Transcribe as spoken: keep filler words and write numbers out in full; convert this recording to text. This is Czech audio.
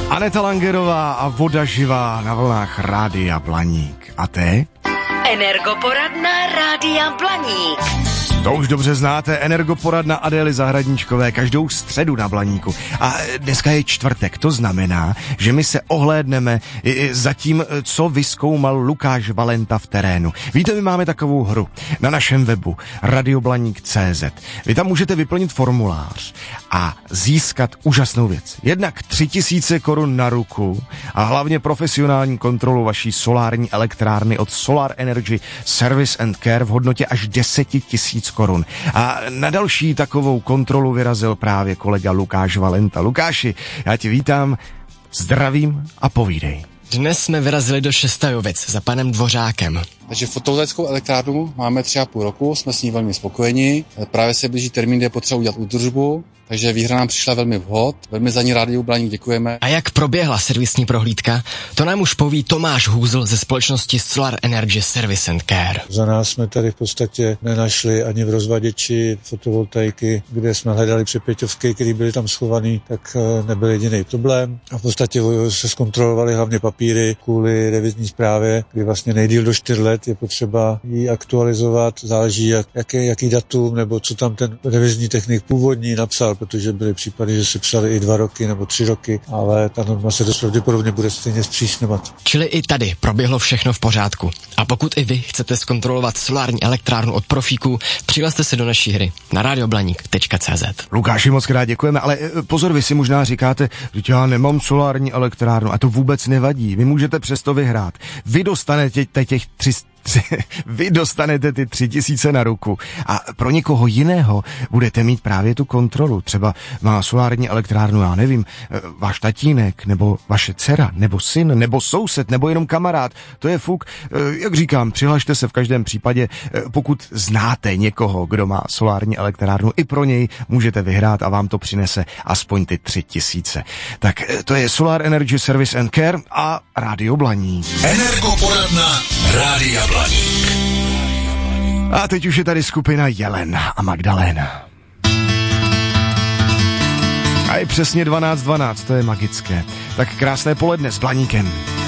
Aneta Langerová a Voda živá na vlnách Rádia Blaník. A te? Energoporadna Rádia Blaník. To už dobře znáte, energoporadna Adély Zahradníčkové každou středu na Blaníku. A dneska je čtvrtek, to znamená, že my se ohlédneme za tím, co vyzkoumal Lukáš Valenta v terénu. Víte, my máme takovou hru na našem webu radioblaník tečka cé zet. Vy tam můžete vyplnit formulář a získat úžasnou věc. Jednak tři tisíce korun na ruku a hlavně profesionální kontrolu vaší solární elektrárny od Solar Energy Service and Care v hodnotě až deset tisíc korun. A na další takovou kontrolu vyrazil právě kolega Lukáš Valenta. Lukáši, já tě vítám, zdravím a povídej. Dnes jsme vyrazili do Šestajovic za panem Dvořákem. Takže fotovoltaickou elektrárnu máme tři a půl roku, jsme s ní velmi spokojeni. Právě se blíží termín, kde je potřeba udělat údržbu, takže výhra nám přišla velmi vhod. Velmi za ní Rádiu Blaník děkujeme. A jak proběhla servisní prohlídka, to nám už poví Tomáš Hůzl ze společnosti Solar Energy Service and Care. Za nás jsme tady v podstatě nenašli ani v rozvaděči fotovoltaiky, kde jsme hledali přepěťovky, které byly tam schovaný, tak nebyl jediný problém. A v podstatě se zkontrolovali hlavně papíry kvůli revizní zprávě, kdy vlastně nejdýl do čtyř let je potřeba ji aktualizovat, záleží jak, jaký, jaký datum nebo co tam ten revizní technik původní napsal, protože byly případy, že se psali i dva roky nebo tři roky, ale ta norma se dost pravděpodobně bude stejně zpřísňovat. Čili i tady proběhlo všechno v pořádku. A pokud i vy chcete zkontrolovat solární elektrárnu od profíků, přihlaste se do naší hry na radioblaník tečka cé zet. Lukáši, moc krát děkujeme, ale pozor, vy si možná říkáte, že já nemám solární elektrárnu a to vůbec nevadí. Vy můžete přesto vyhrát. Vy dostanete těch tři sta Vy dostanete ty tři tisíce na ruku a pro někoho jiného budete mít právě tu kontrolu. Třeba má solární elektrárnu, já nevím, váš tatínek, nebo vaše dcera, nebo syn, nebo soused, nebo jenom kamarád. To je fuk. Jak říkám, přihlašte se v každém případě, pokud znáte někoho, kdo má solární elektrárnu, i pro něj můžete vyhrát a vám to přinese aspoň ty tři tisíce. Tak to je Solar Energy Service and Care a Rádio Blaník. Energoporadna Rádia Blaník. A teď už je tady skupina Jelen a Magdalena. A je přesně dvanáct dvanáct, to je magické. Tak krásné poledne s Blaníkem.